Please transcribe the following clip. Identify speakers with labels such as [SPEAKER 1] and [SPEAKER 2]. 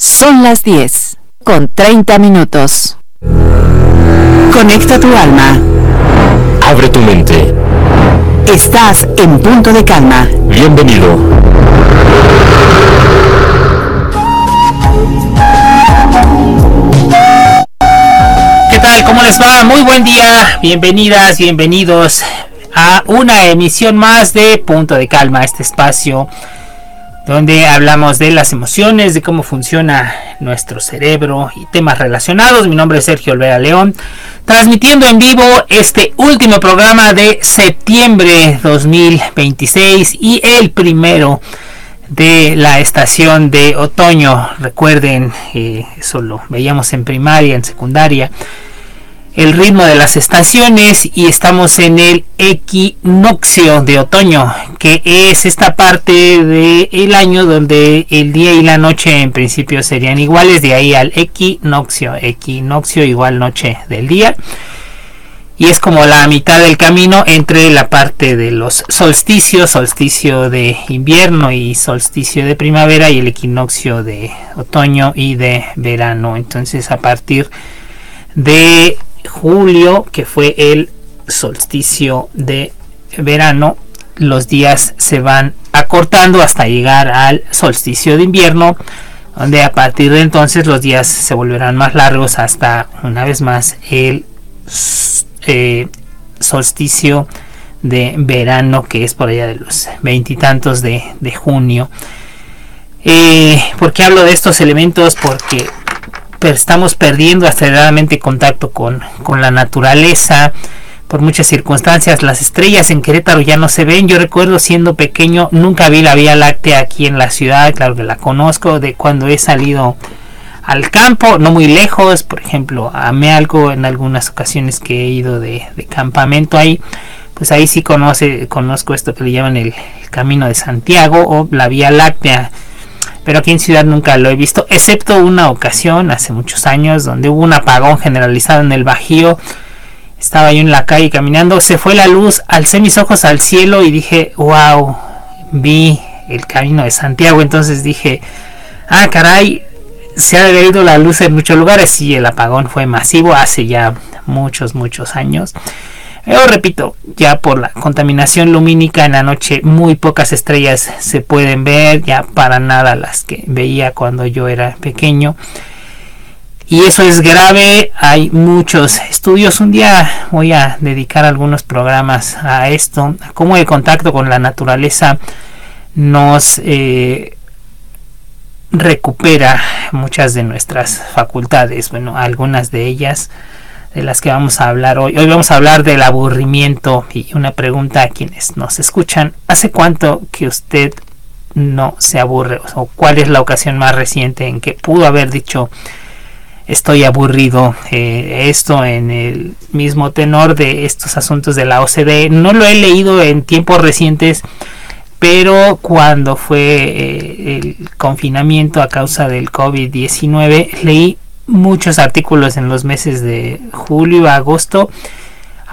[SPEAKER 1] Son las 10:30. Conecta tu alma.
[SPEAKER 2] Abre tu mente.
[SPEAKER 1] Estás en punto de calma.
[SPEAKER 2] Bienvenido.
[SPEAKER 3] ¿Qué tal? ¿Cómo les va? Muy buen día. Bienvenidas, bienvenidos a una emisión más de Punto de Calma, este espacio donde hablamos de las emociones, de cómo funciona nuestro cerebro y temas relacionados. Mi nombre es Sergio Olvera León, transmitiendo en vivo este último programa de septiembre 2026 y el primero de la estación de otoño. Recuerden, eso lo veíamos en primaria, en secundaria, el ritmo de las estaciones, y estamos en el equinoccio de otoño, que es esta parte del año donde el día y la noche en principio serían iguales, de ahí al equinoccio igual noche del día, y es como la mitad del camino entre la parte de los solsticios, solsticio de invierno y solsticio de primavera, y el equinoccio de otoño y de verano. Entonces, a partir de julio, que fue el solsticio de verano, los días se van acortando hasta llegar al solsticio de invierno, donde a partir de entonces los días se volverán más largos hasta, una vez más, el solsticio de verano, que es por allá de los veintitantos de junio. ¿Por qué hablo de estos elementos? Porque estamos perdiendo aceleradamente contacto con la naturaleza por muchas circunstancias. Las estrellas en Querétaro ya no se ven. Yo recuerdo, siendo pequeño, nunca vi la Vía Láctea aquí en la ciudad. Claro que la conozco de cuando he salido al campo, no muy lejos, por ejemplo a Mealco, en algunas ocasiones que he ido de campamento ahí, pues ahí sí conozco esto que le llaman el Camino de Santiago o la Vía Láctea. Pero aquí en ciudad nunca lo he visto, excepto una ocasión hace muchos años donde hubo un apagón generalizado en el Bajío. Estaba yo en la calle caminando, se fue la luz, alcé mis ojos al cielo y dije, wow, vi el Camino de Santiago. Entonces dije, ah, caray, se ha ido la luz en muchos lugares. Y el apagón fue masivo hace ya muchos años. Yo repito, ya por la contaminación lumínica en la noche muy pocas estrellas se pueden ver, ya para nada las que veía cuando yo era pequeño, y eso es grave. Hay muchos estudios. Un día voy a dedicar algunos programas a esto, a cómo el contacto con la naturaleza nos recupera muchas de nuestras facultades. Bueno, algunas de ellas de las que vamos a hablar hoy. Hoy vamos a hablar del aburrimiento, y una pregunta a quienes nos escuchan: ¿hace cuánto que usted no se aburre? ¿O cuál es la ocasión más reciente en que pudo haber dicho estoy aburrido? Esto en el mismo tenor de estos asuntos de la OCDE. No lo he leído en tiempos recientes, pero cuando fue el confinamiento a causa del COVID-19, leí muchos artículos en los meses de julio a agosto,